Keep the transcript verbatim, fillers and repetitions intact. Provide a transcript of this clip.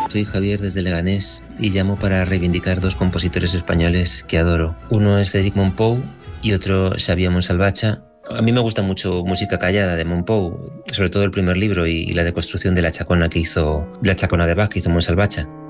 Soy Javier desde Leganés y llamo para reivindicar dos compositores españoles que adoro. Uno es Frederic Mompou y otro Xavier Montsalvatge. A mí me gusta mucho Música callada de Mompou, sobre todo el primer libro y la deconstrucción de la chacona que hizo, de la chacona de Bach que hizo Montsalvatge.